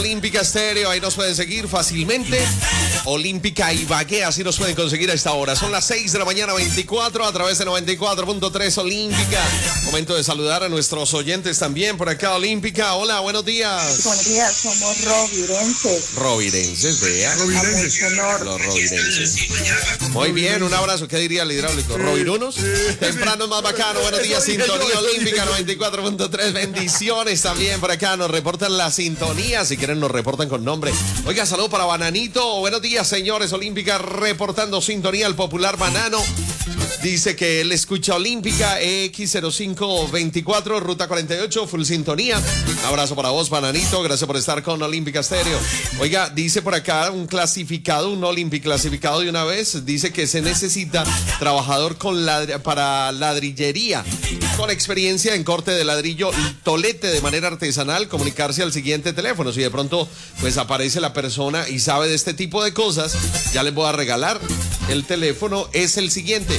Olímpica Estéreo, ahí nos pueden seguir fácilmente. Olímpica Ibagué, así nos pueden conseguir a esta hora. Son las 6 de la mañana, 24, a través de 94.3 Olímpica. Momento de saludar a nuestros oyentes también por acá, Olímpica. Hola, buenos días. Buenos días, somos rovirenses. Rovirenses, vea. Los rovirenses. Muy bien, un abrazo. ¿Qué diría el hidráulico? ¿Rovirunos? Temprano más bacano. Buenos días, Sintonía Olímpica 94.3. Bendiciones también por acá. Nos reportan la sintonía. Si quieren, nos reportan con nombre. Oiga, saludo para Bananito. Buenos días, señores. Olímpica reportando sintonía. El popular Banano dice que él escucha Olímpica X0524, ruta 48, full sintonía. Un abrazo para vos, Bananito. Gracias por estar con Olímpica Estéreo. Oiga, dice por acá un clasificado, un Olímpic clasificado de una vez. Dice que se necesita trabajador para ladrillería, con experiencia en corte de ladrillo y tolete de manera artesanal. Comunicarse al siguiente teléfono. Si de pronto pues aparece la persona y sabe de este tipo de cosas, ya les voy a regalar. El teléfono es el siguiente: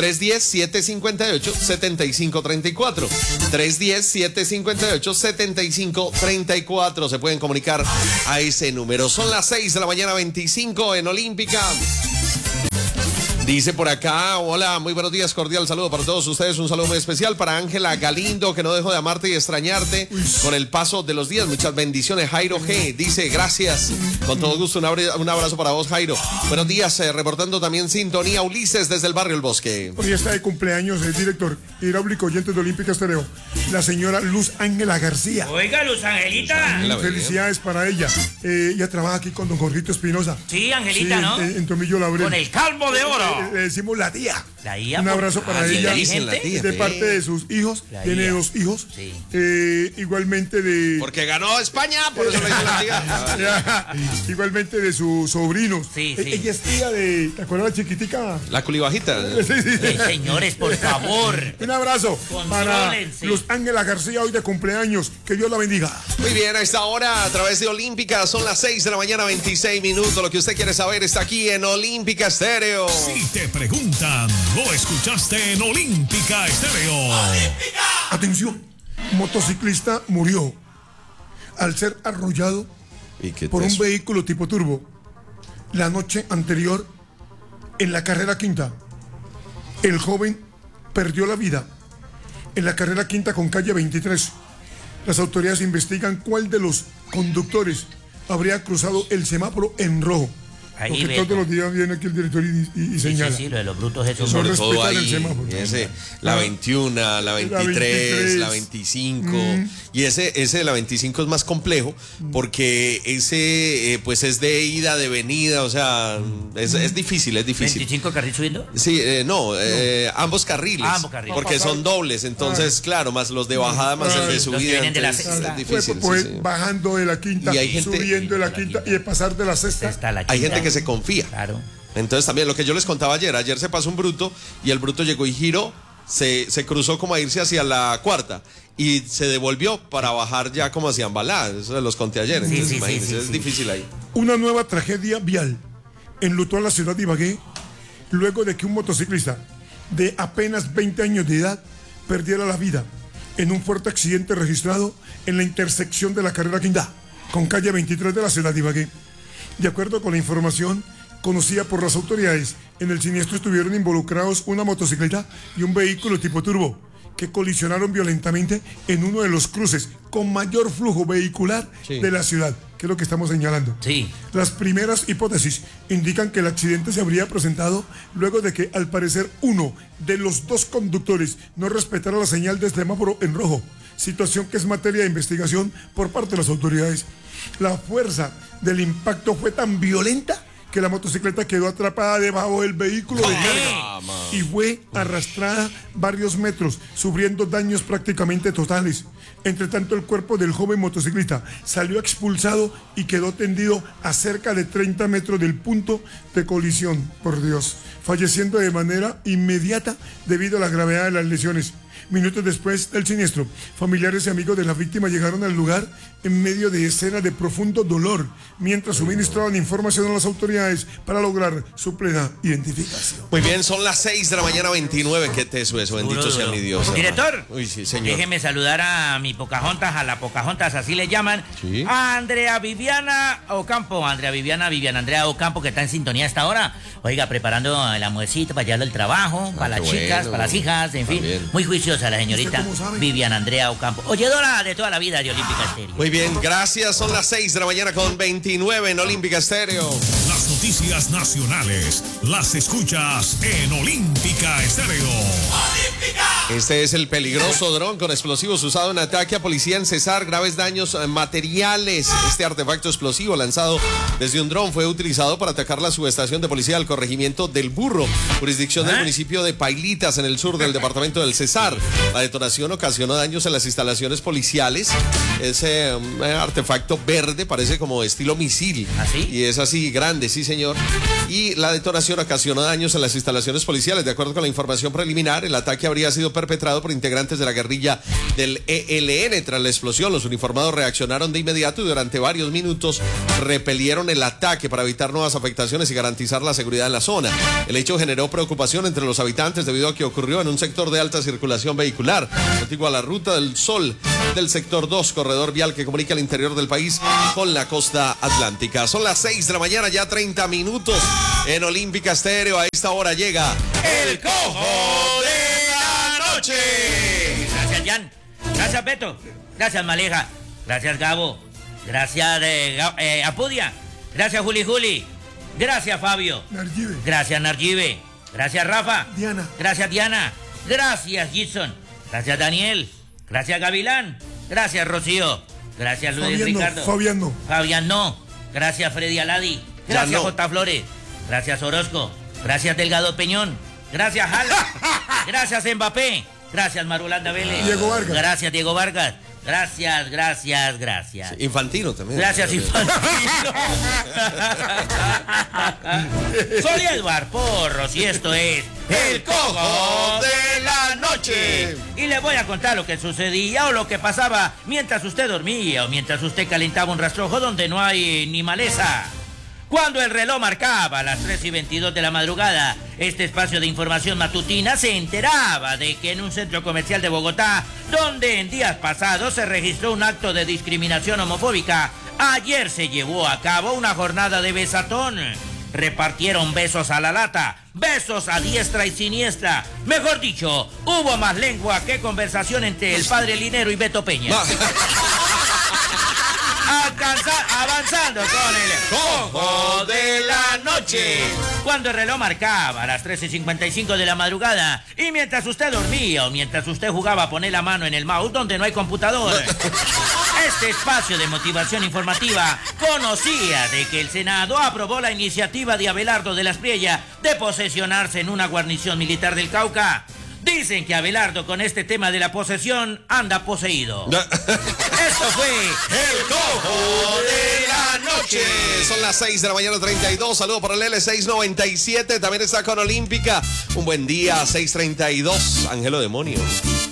310-758-7534. 310-758-7534. Se pueden comunicar a ese número. Son las 6 de la mañana, 25 en Olímpica. Dice por acá, hola, muy buenos días, cordial saludo para todos ustedes, un saludo muy especial para Ángela Galindo, que no dejo de amarte y extrañarte con el paso de los días. Muchas bendiciones. Jairo G dice, gracias, con todo gusto, un abrazo para vos, Jairo. Buenos días, reportando también sintonía Ulises desde el barrio El Bosque. Hoy está de cumpleaños el director hidráulico oyente de Olímpica Estéreo, la señora Luz Ángela García. Oiga, Luz Angelita. Felicidades para ella. Ella trabaja aquí con don Jorgito Espinosa. Sí, Angelita, ¿no? En Tomillo Laurel. Con el calvo de oro. Le decimos la tía. La tía. Un abrazo para ella. De parte de sus hijos. Tiene 2 hijos. Sí. Igualmente de. Porque ganó España, por eso le dice la tía. Igualmente de sus sobrinos. Sí. Ella es tía de. ¿Te acuerdas la chiquitica? La culibajita. Sí. Señores, por favor. Un abrazo para Luz Ángela García, hoy de cumpleaños. Que Dios la bendiga. Muy bien, a esta hora, a través de Olímpica, son las 6 de la mañana, 26 minutos. Lo que usted quiere saber está aquí en Olímpica Estéreo. Si te preguntan, lo escuchaste en Olímpica Estéreo. ¡Olímpica! Atención, motociclista murió al ser arrollado por un vehículo tipo turbo la noche anterior en la carrera quinta. El joven perdió la vida en la carrera quinta con calle 23. Las autoridades investigan cuál de los conductores habría cruzado el semáforo en rojo. Ahí porque todos los días viene aquí el director y señala. Sí, lo de los brutos esos. Sobre todo ahí, el semáforo. La 21, la 23, la 25. Y ese de la 25 es más complejo porque ese pues es de ida, de venida, o sea, es difícil, es difícil. ¿25 carriles subiendo? Sí, ambos carriles. Ambos carriles. Porque son dobles, entonces, claro, más los de bajada, más el de subida. Es difícil. Pues bajando de la quinta, y subiendo de la quinta y de pasar de la sexta. Hay gente que se confía. Claro. Entonces también lo que yo les contaba ayer se pasó un bruto y el bruto llegó y giró, se cruzó como a irse hacia la cuarta y se devolvió para bajar ya como hacia Ambalá. Eso los conté ayer, entonces imagínense, es difícil ahí. Una nueva tragedia vial enlutó a la ciudad de Ibagué luego de que un motociclista de apenas 20 años de edad perdiera la vida en un fuerte accidente registrado en la intersección de la carrera quinta con calle 23 de la ciudad de Ibagué. De acuerdo con la información conocida por las autoridades, en el siniestro estuvieron involucrados una motocicleta y un vehículo tipo turbo que colisionaron violentamente en uno de los cruces con mayor flujo vehicular de la ciudad, que es lo que estamos señalando. Sí. Las primeras hipótesis indican que el accidente se habría presentado luego de que, al parecer, uno de los 2 conductores no respetara la señal de semáforo en rojo, situación que es materia de investigación por parte de las autoridades. La fuerza del impacto fue tan violenta que la motocicleta quedó atrapada debajo del vehículo de carga y fue arrastrada varios metros, sufriendo daños prácticamente totales. Entre tanto, el cuerpo del joven motociclista salió expulsado y quedó tendido a cerca de 30 metros del punto de colisión, por Dios, falleciendo de manera inmediata debido a la gravedad de las lesiones. Minutos después del siniestro, familiares y amigos de la víctima llegaron al lugar en medio de escenas de profundo dolor, mientras suministraban información a las autoridades para lograr su plena identificación. Muy bien, son las 6 de la mañana 29. ¿Qué teso eso? Bendito sea mi Dios. Director. Uy, sí, señor. Déjeme saludar a mi Pocahontas, a la Pocahontas, así le llaman. Sí. A Andrea Viviana Ocampo. Andrea Andrea Ocampo, que está en sintonía hasta ahora. Oiga, preparando el almuercito para llevarlo al trabajo, para las chicas, bueno. para las hijas, en fin. También. Muy juiciosa la señorita ¿Usted cómo sabe? Viviana Andrea Ocampo. Oyedora de toda la vida de Olímpica Estéreo. Muy bien, gracias. Son las 6 de la mañana con 29 en Olímpica Estéreo. Las noticias nacionales las escuchas en Olímpica Estéreo. Este es el peligroso dron con explosivos usado en ataque a policía en Cesar. Graves daños materiales. Este artefacto explosivo lanzado desde un dron fue utilizado para atacar la subestación de policía del corregimiento del Burro, jurisdicción del municipio de Pailitas, en el sur del departamento del Cesar. La detonación ocasionó daños en las instalaciones policiales. Ese artefacto verde parece como estilo misil. ¿Ah, sí? Y es así grande, sí señor. Y la detonación ocasionó daños en las instalaciones policiales. De acuerdo con la información preliminar, el ataque habría sido perpetrado por integrantes de la guerrilla del ELN. Tras la explosión, los uniformados reaccionaron de inmediato y durante varios minutos repelieron el ataque para evitar nuevas afectaciones y garantizar la seguridad en la zona. El hecho generó preocupación entre los habitantes debido a que ocurrió en un sector de alta circulación vehicular, contigua a la Ruta del Sol del sector 2, corredor vial que comunica el interior del país con la costa atlántica. Son las 6 de la mañana, ya 30 minutos en Olímpica Estéreo. A esta hora llega el Cojo de la Noche. Gracias, Jan. Gracias, Beto. Gracias, Maleja. Gracias, Gabo. Gracias, Apudia. Gracias, Juli. Gracias, Fabio. Nargibe. Gracias, Nargibe. Gracias, Rafa. Diana. Gracias, Diana. Gracias, Gibson. Gracias, Daniel. Gracias, Gavilán. Gracias, Rocío. Gracias, Luis Ricardo. Fabián no. Gracias, Freddy Aladi. Gracias, no. J. Flores. Gracias, Orozco. Gracias, Delgado Peñón. Gracias, Jala. Gracias, Mbappé. Gracias, Marulanda Vélez. Diego Vargas. Gracias, Diego Vargas. Gracias. Infantino también. Gracias, Infantino. Soy Eduard Porros y esto es El Cojo de la Noche. Y le voy a contar lo que sucedía o lo que pasaba mientras usted dormía o mientras usted calentaba un rastrojo donde no hay ni maleza. Cuando el reloj marcaba las 3:22 de la madrugada, este espacio de información matutina se enteraba de que en un centro comercial de Bogotá, donde en días pasados se registró un acto de discriminación homofóbica, ayer se llevó a cabo una jornada de besatón. Repartieron besos a la lata, besos a diestra y siniestra. Mejor dicho, hubo más lengua que conversación entre el padre Linero y Beto Peña. Avanzando con el Cojo de la Noche. Cuando el reloj marcaba las 13:55 de la madrugada y mientras usted dormía o mientras usted jugaba a poner la mano en el mouse donde no hay computador, este espacio de motivación informativa conocía de que el Senado aprobó la iniciativa de Abelardo de la Espriella de posesionarse en una guarnición militar del Cauca. Dicen que Abelardo con este tema de la posesión anda poseído. Esto fue El Cojo de la Noche. Son las 6 de la mañana 32. Saludos para el L697. También está con Olímpica. Un buen día, 6:32. Ángelo Demonio.